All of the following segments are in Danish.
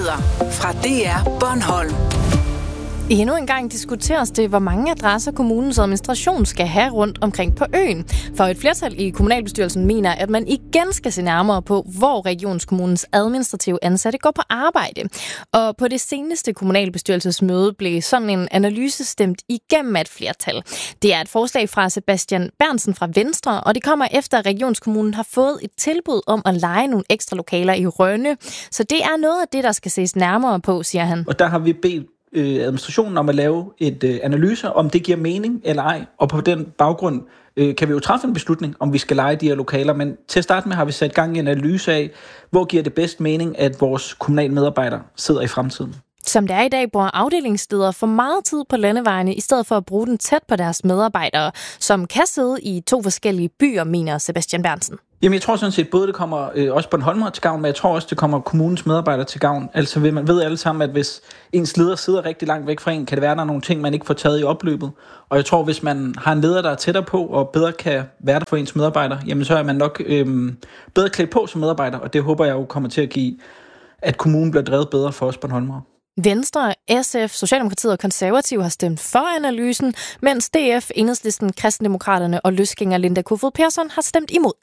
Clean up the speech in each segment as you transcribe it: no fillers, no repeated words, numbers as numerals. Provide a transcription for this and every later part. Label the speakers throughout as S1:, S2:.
S1: Nyheder fra DR Bornholm.
S2: Endnu en gang diskuteres det, hvor mange adresser kommunens administration skal have rundt omkring på øen. For et flertal i kommunalbestyrelsen mener, at man igen skal se nærmere på, hvor regionskommunens administrative ansatte går på arbejde. Og på det seneste kommunalbestyrelsesmøde blev sådan en analyse stemt igennem af et flertal. Det er et forslag fra Sebastian Berntsen fra Venstre, og det kommer efter, at regionskommunen har fået et tilbud om at leje nogle ekstra lokaler i Rønne. Så det er noget af det, der skal ses nærmere på, siger han.
S3: Og der har vi bedt administrationen om at lave et analyse, om det giver mening eller ej. Og på den baggrund kan vi jo træffe en beslutning, om vi skal leje de her lokaler. Men til at starte med har vi sat gang i en analyse af, hvor giver det bedst mening, at vores kommunale medarbejdere sidder i fremtiden.
S2: Som det er i dag, bruger afdelingsledere for meget tid på landevejene, i stedet for at bruge den tæt på deres medarbejdere, som kan sidde i 2 forskellige byer, mener Sebastian Berntsen.
S3: Jamen, jeg tror sådan set, både det kommer også Bornholmer til gavn, men jeg tror også, det kommer kommunens medarbejdere til gavn. Altså, man ved alle sammen, at hvis ens leder sidder rigtig langt væk fra en, kan det være, der er nogle ting, man ikke får taget i opløbet. Og jeg tror, hvis man har en leder, der er tættere på, og bedre kan være der for ens medarbejdere, jamen så er man nok bedre klædt på som medarbejder, og det håber jeg jo kommer til at give, at kommunen bliver drevet bedre for os Bornholmere.
S2: Venstre, SF, Socialdemokratiet og Konservative har stemt for analysen, mens DF, Enhedslisten, Kristendemokraterne og løsgænger Linda Kofod Persson har stemt imod.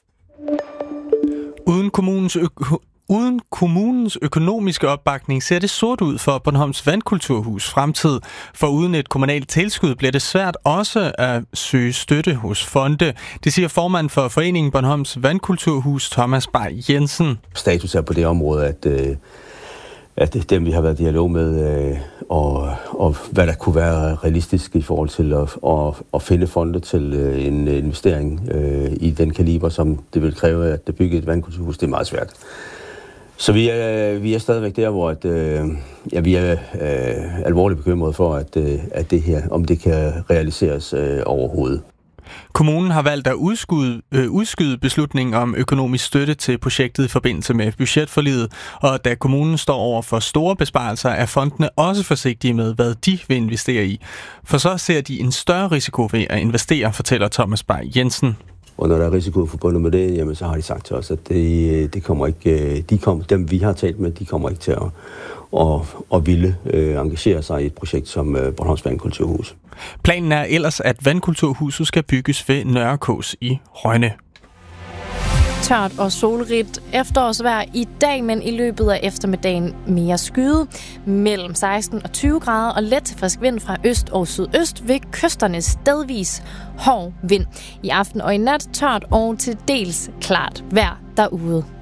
S4: Uden kommunens økonomiske opbakning ser det sort ud for Bornholms Vandkulturhus fremtid. For uden et kommunalt tilskud bliver det svært også at søge støtte hos fonde. Det siger formand for foreningen Bornholms Vandkulturhus, Thomas Bay Jensen.
S5: Status er på det område, at dem, vi har været i dialog med, og hvad der kunne være realistisk i forhold til at finde fonde til en investering i den kaliber, som det vil kræve at bygge et vandkulturhus, det er meget svært. Så vi er stadigvæk der, hvor vi er alvorligt bekymrede for, at det her, om det kan realiseres overhovedet.
S4: Kommunen har valgt at udskyde beslutningen om økonomisk støtte til projektet i forbindelse med budgetforliget, og da kommunen står over for store besparelser, er fondene også forsigtige med, hvad de vil investere i. For så ser de en større risiko ved at investere, fortæller Thomas Bay Jensen.
S5: Og når der er risiko forbundet med det, jamen, så har de sagt til os, at det kommer ikke, dem vi har talt med, de kommer ikke til at ville engagere sig i et projekt som Bornholms Vandkulturhus.
S4: Planen er ellers, at Vandkulturhuset skal bygges ved Nørrekås i Rønne.
S2: Tørt og solrigt efterårsvejr i dag, men i løbet af eftermiddagen mere skyde. Mellem 16 og 20 grader og let til frisk vind fra øst og sydøst ved kysterne stedvis hård vind. I aften og i nat tørt og til dels klart vejr derude.